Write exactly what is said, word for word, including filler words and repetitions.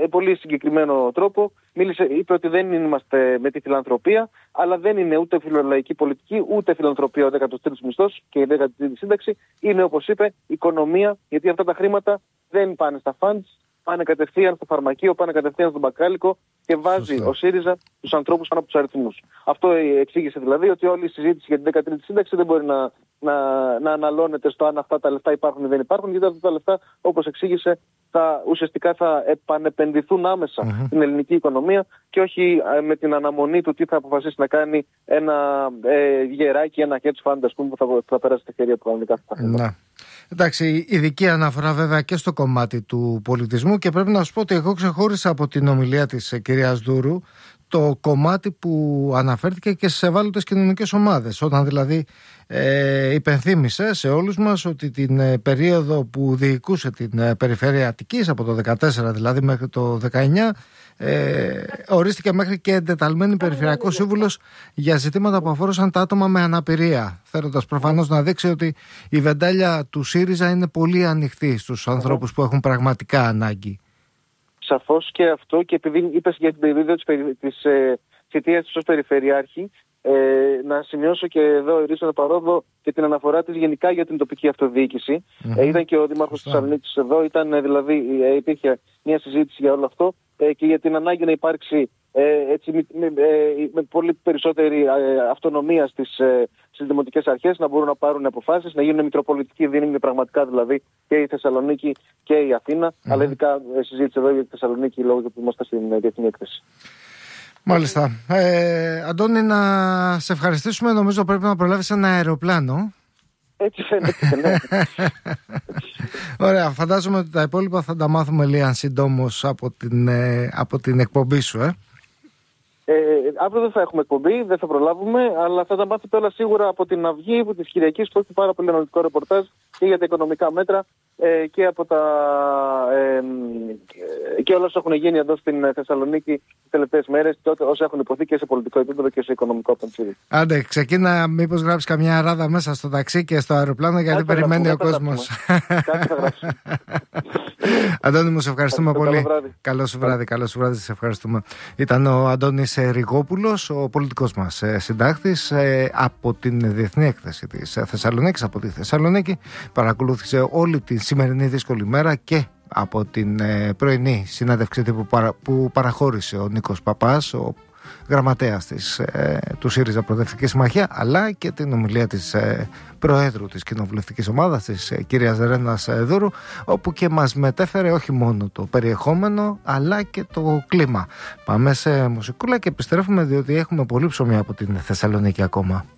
πολύ συγκεκριμένο τρόπο. Μίλησε, είπε ότι δεν είμαστε με τη φιλανθρωπία, αλλά δεν είναι ούτε φιλολαϊκή πολιτική, ούτε φιλανθρωπία ο δέκατος τρίτος μισθός και η δέκατη τρίτη σύνταξη. Είναι, όπως είπε, οικονομία, γιατί αυτά τα χρήματα δεν πάνε στα funds, πάνε κατευθείαν στο φαρμακείο, πάνε κατευθείαν στον μπακάλικο και βάζει Σωστό. ο ΣΥΡΙΖΑ τους ανθρώπους πάνω από τους αριθμούς. Αυτό εξήγησε δηλαδή ότι όλη η συζήτηση για την δέκατη τρίτη σύνταξη δεν μπορεί να, να, να αναλώνεται στο αν αυτά τα λεφτά υπάρχουν ή δεν υπάρχουν, γιατί αυτά τα λεφτά, όπως εξήγησε, θα, ουσιαστικά θα επανεπενδυθούν άμεσα mm-hmm. στην ελληνική οικονομία και όχι ε, με την αναμονή του τι θα αποφασίσει να κάνει ένα ε, γεράκι, ένα hedge fund, ας πούμε, που θα, θα περάσει στα χέρια του κανονικά αυτά. Ναι. Εντάξει, ειδική αναφορά βέβαια και στο κομμάτι του πολιτισμού, και πρέπει να σου πω ότι εγώ ξεχώρισα από την ομιλία της κυρίας Δούρου το κομμάτι που αναφέρθηκε και στις ευάλωτες κοινωνικές ομάδες, όταν δηλαδή ε, υπενθύμησε σε όλους μας ότι την ε, περίοδο που διοικούσε την ε, περιφέρεια Αττικής, από το δεκατέσσερα δηλαδή μέχρι το δεκαεννιά, ε, ορίστηκε μέχρι και εντεταλμένη περιφερειακός σύμβουλος για ζητήματα που αφορούσαν τα άτομα με αναπηρία, θέλοντας προφανώς να δείξει ότι η βεντάλια του ΣΥΡΙΖΑ είναι πολύ ανοιχτή στους ανθρώπους που έχουν πραγματικά ανάγκη. Σαφώς και αυτό, και επειδή είπες για την περίοδο της, της ε, θητείας της ως περιφερειάρχη, ε, να σημειώσω και εδώ ορίζω παρόδο και την αναφορά της γενικά για την τοπική αυτοδιοίκηση. Mm-hmm. Ε, ήταν και ο Δήμαρχος της Θεσσαλονίκης εδώ, ήταν ε, δηλαδή ε, υπήρχε μια συζήτηση για όλο αυτό ε, και για την ανάγκη να υπάρξει ε, έτσι, με, με, με πολύ περισσότερη ε, αυτονομία στις, ε, στις δημοτικές αρχές, να μπορούν να πάρουν αποφάσεις, να γίνουν μητροπολιτικοί δήμοι πραγματικά, δηλαδή και η Θεσσαλονίκη και η Αθήνα, mm-hmm. αλλά ειδικά ε, συζήτηση εδώ για τη Θεσσαλονίκη λόγω του που είμαστε στην ε, διεθνή έκθεση. Μάλιστα. Ε, Αντώνη, να σε ευχαριστήσουμε. Νομίζω πρέπει να προλάβεις ένα αεροπλάνο. Έτσι φαίνεται, ναι. Ωραία, φαντάζομαι ότι τα υπόλοιπα θα τα μάθουμε λίγαν συντόμως από την, ε, από την εκπομπή σου, ε. Ε, αύριο δεν θα έχουμε εκπομπή, δεν θα προλάβουμε, αλλά θα τα μάθετε όλα σίγουρα από την Αυγή, από τη Κυριακή, που έχει πάρα πολύ αναλυτικό ρεπορτάζ και για τα οικονομικά μέτρα ε, και από τα ε, ε, και όλα όσα έχουν γίνει εδώ στην Θεσσαλονίκη τις τελευταίες μέρες, τότε όσα έχουν υποθεί και σε πολιτικό επίπεδο και σε οικονομικό επίπεδο. Άντε, ξεκίνα, μήπως γράψεις καμιά ράδα μέσα στο ταξί και στο αεροπλάνο, γιατί Κάτι περιμένει ο κόσμος. Κάτι θα γράψουμε. Αντώνη, μου σε ευχαριστούμε πολύ. Καλό σου βράδυ, καλό σου βράδυ, σε ευχαριστούμε. Ήταν ο Αντώνης Ριγόπουλος, ο πολιτικός μας συντάκτης, από την Διεθνή Έκθεση της Θεσσαλονίκης, από τη Θεσσαλονίκη. Παρακολούθησε όλη τη σημερινή δύσκολη μέρα και από την πρωινή συνέντευξη που παραχώρησε ο Νίκος Παπάς, ο γραμματέας της, ε, του ΣΥΡΙΖΑ Προοδευτική Συμμαχία, αλλά και την ομιλία της ε, Προέδρου της Κοινοβουλευτικής Ομάδας, της ε, κυρίας Ρένας ε, Δούρου, όπου και μας μετέφερε όχι μόνο το περιεχόμενο αλλά και το κλίμα. Πάμε σε μουσικούλα και επιστρέφουμε, διότι έχουμε πολύ ψωμί από την Θεσσαλονίκη ακόμα.